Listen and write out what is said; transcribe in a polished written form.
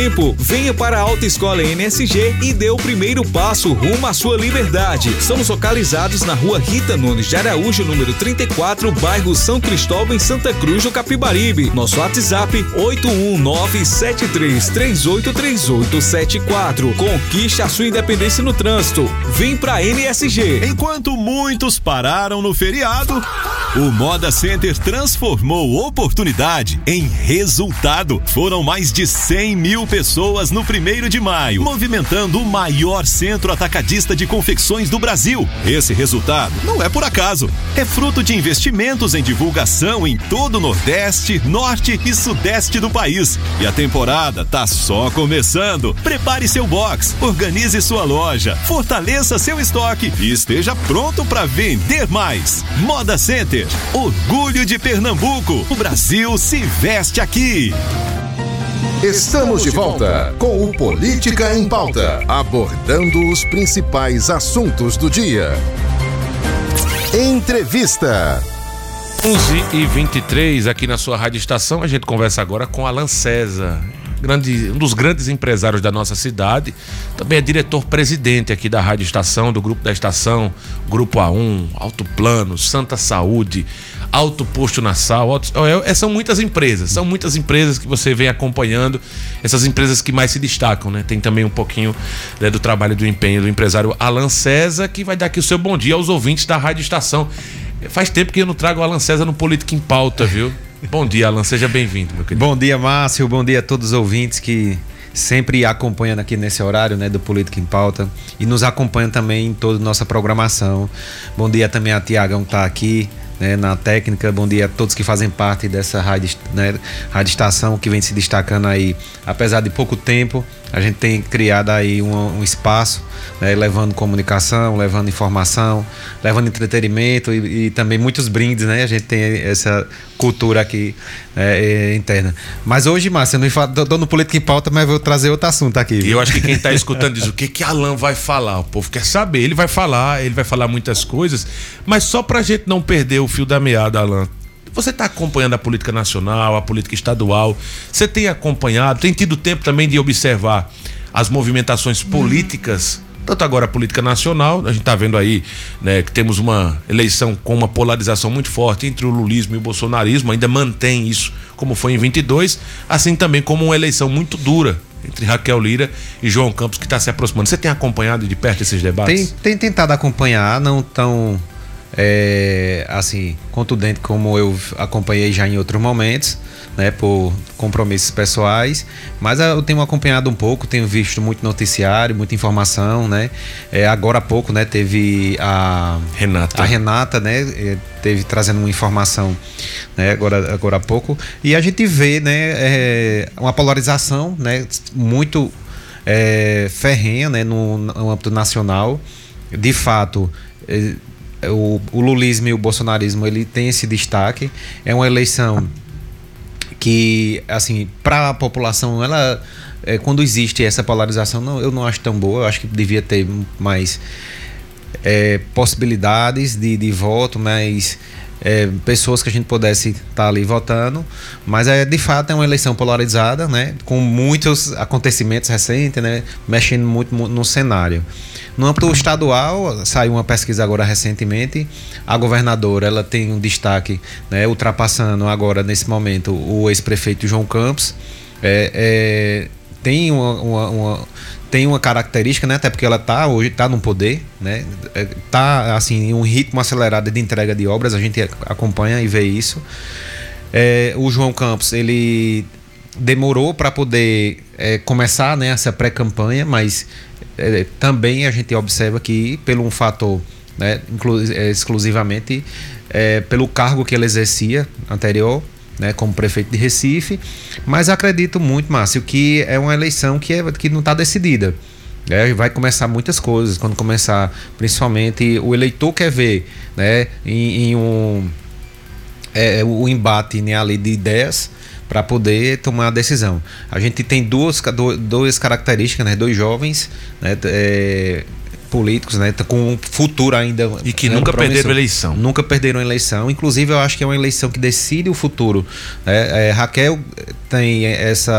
tempo. Venha para a Autoescola NSG e dê o primeiro passo rumo à sua liberdade. Somos localizados na Rua Rita Nunes de Araújo, número 34, bairro São Cristóvão, em Santa Cruz do Capibaribe. Nosso WhatsApp 81973383874. Conquiste a sua independência no trânsito. Vem pra NSG. Enquanto muitos pararam no feriado, o Moda Center transformou oportunidade em resultado. Foram mais de 100 mil pessoas no 1º de maio, movimentando o maior centro atacadista de confecções do Brasil. Esse resultado não é por acaso. É fruto de investimentos em divulgação em todo o Nordeste, Norte e Sudeste do país. E a temporada tá só começando. Prepare seu box, organize sua loja, fortaleça seu estoque e esteja pronto para vender mais. Moda Center, orgulho de Pernambuco. O Brasil se veste aqui. Estamos de volta com o Política em Pauta, abordando os principais assuntos do dia. Entrevista. 11h23 aqui na sua rádio estação. A gente conversa agora com Alan César, um dos grandes empresários da nossa cidade. Também é diretor-presidente aqui da rádio estação, do Grupo da Estação, Grupo A1, Alto Plano, Santa Saúde, Alto Posto Nassau. São muitas empresas que você vem acompanhando, essas empresas que mais se destacam, né? Tem também um pouquinho, né, do trabalho, do empenho do empresário Alan César, que vai dar aqui o seu bom dia aos ouvintes da rádio estação. Faz tempo que eu não trago o Alan César no Política em Pauta, viu? Bom dia, Alan, seja bem-vindo, meu querido. Bom dia, Márcio, bom dia a todos os ouvintes que sempre acompanham aqui nesse horário, né, do Política em Pauta, e nos acompanham também em toda a nossa programação. Bom dia também a Tiagão, que está aqui, né, na técnica. Bom dia a todos que fazem parte dessa rádio, né, rádio estação, que vem se destacando aí, apesar de pouco tempo. A gente tem criado aí um espaço, né, levando comunicação, levando informação, levando entretenimento e também muitos brindes, né? A gente tem essa cultura aqui interna. Mas hoje, Márcio, eu não estou no Política em Pauta, mas vou trazer outro assunto aqui. E eu acho que quem está escutando diz: o que Alan vai falar? O povo quer saber. Ele vai falar muitas coisas, mas só pra gente não perder o fio da meada, Alan. Você está acompanhando a política nacional, a política estadual? Você tem acompanhado, tem tido tempo também de observar as movimentações políticas, tanto agora a política nacional, a gente está vendo aí, né, que temos uma eleição com uma polarização muito forte entre o lulismo e o bolsonarismo, ainda mantém isso como foi em 22, assim também como uma eleição muito dura entre Raquel Lira e João Campos, que está se aproximando. Você tem acompanhado de perto esses debates? Tem tentado acompanhar, não tão assim, contundente como eu acompanhei já em outros momentos, né, por compromissos pessoais, mas eu tenho acompanhado um pouco, tenho visto muito noticiário, muita informação, né? Agora há pouco, né, teve a Renata, né, teve trazendo uma informação, né, agora há pouco, e a gente vê, né, uma polarização, né, muito ferrenha, né, no âmbito nacional. De fato, o lulismo e o bolsonarismo, ele tem esse destaque. É uma eleição que, assim, para a população, ela, quando existe essa polarização, eu não acho tão boa. Eu acho que devia ter mais possibilidades de voto, mais pessoas que a gente pudesse estar ali votando, mas de fato é uma eleição polarizada, né, com muitos acontecimentos recentes, né, mexendo muito no cenário. No âmbito estadual, saiu uma pesquisa agora recentemente, a governadora, ela tem um destaque, né, ultrapassando agora nesse momento o ex-prefeito João Campos. Tem uma característica, né, até porque ela hoje está no poder, né, tá assim em um ritmo acelerado de entrega de obras, a gente acompanha e vê isso. O João Campos, ele demorou para poder começar, né, essa pré-campanha, mas também a gente observa que pelo um fator, né, exclusivamente pelo cargo que ele exercia anterior, né, como prefeito de Recife, mas acredito muito, Márcio, que é uma eleição que não está decidida. Vai começar muitas coisas, quando começar, principalmente o eleitor quer ver, né, o embate, né, ali de ideias para poder tomar a decisão. A gente tem duas características, né, dois jovens, né, políticos, né, com um futuro ainda. E que nunca perderam eleição. Nunca perderam eleição. Inclusive, eu acho que é uma eleição que decide o futuro. Raquel tem essa